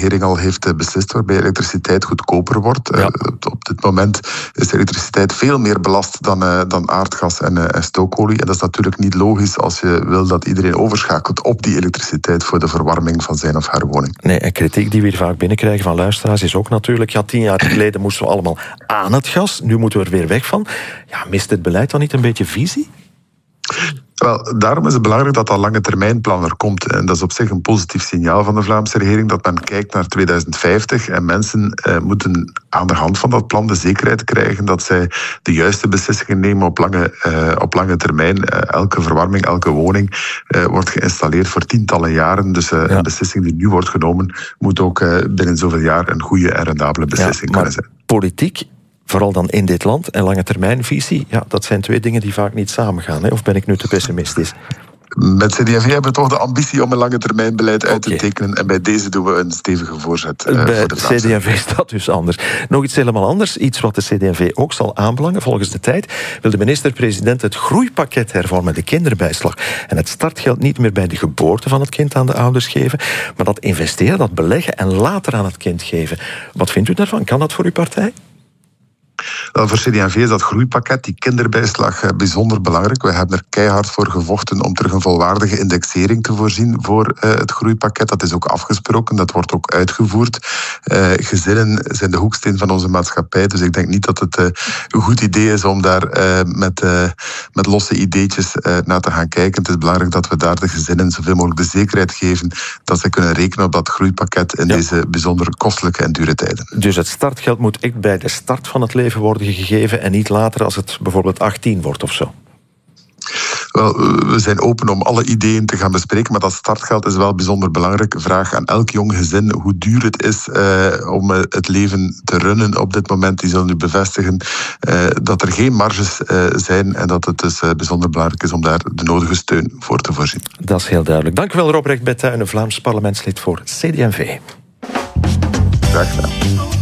regering al heeft beslist, waarbij elektriciteit goedkoper wordt. Ja. Op dit moment is elektriciteit veel meer belast dan aardgas en stookolie. En dat is natuurlijk niet logisch als je wil dat iedereen overschakelt op die elektriciteit voor de verwarming van zijn of haar woning. Nee, en kritiek die we hier vaak binnenkrijgen van luisteraars is ook natuurlijk, 10 jaar geleden moesten we allemaal aan het gas, nu moeten we er weer weg van. Ja, mist het beleid dan niet een beetje visie? Wel, daarom is het belangrijk dat dat lange termijnplan er komt. En dat is op zich een positief signaal van de Vlaamse regering, dat men kijkt naar 2050 en mensen moeten aan de hand van dat plan de zekerheid krijgen dat zij de juiste beslissingen nemen op lange termijn. Elke verwarming, elke woning wordt geïnstalleerd voor tientallen jaren. Dus een beslissing die nu wordt genomen moet ook binnen zoveel jaar een goede en rendabele beslissing kunnen zijn. Politiek, vooral dan in dit land, en lange termijnvisie, dat zijn twee dingen die vaak niet samengaan. Hè? Of ben ik nu te pessimistisch? Met CD&V hebben we toch de ambitie om een lange termijn beleid uit te tekenen. En bij deze doen we een stevige voorzet voor de Vlaamse. Bij CD&V staat dus anders. Nog iets helemaal anders, iets wat de CD&V ook zal aanbelangen. Volgens de tijd wil de minister-president het groeipakket hervormen, de kinderbijslag. En het startgeld niet meer bij de geboorte van het kind aan de ouders geven, maar dat investeren, dat beleggen en later aan het kind geven. Wat vindt u daarvan? Kan dat voor uw partij? Wel, voor CD&V is dat groeipakket, die kinderbijslag, bijzonder belangrijk. We hebben er keihard voor gevochten om terug een volwaardige indexering te voorzien voor het groeipakket. Dat is ook afgesproken, dat wordt ook uitgevoerd. Gezinnen zijn de hoeksteen van onze maatschappij, dus ik denk niet dat het een goed idee is om daar met losse ideetjes naar te gaan kijken. Het is belangrijk dat we daar de gezinnen zoveel mogelijk de zekerheid geven dat ze kunnen rekenen op dat groeipakket in deze bijzonder kostelijke en dure tijden. Dus het startgeld moet echt bij de start van het leven worden gegeven en niet later als het bijvoorbeeld 18 wordt of zo? Wel, we zijn open om alle ideeën te gaan bespreken, maar dat startgeld is wel bijzonder belangrijk. Vraag aan elk jong gezin hoe duur het is om het leven te runnen op dit moment. Die zullen nu bevestigen dat er geen marges zijn en dat het dus bijzonder belangrijk is om daar de nodige steun voor te voorzien. Dat is heel duidelijk. Dank u wel, Robrecht Bethuijnen, Vlaams parlementslid voor CD&V. Graag gedaan.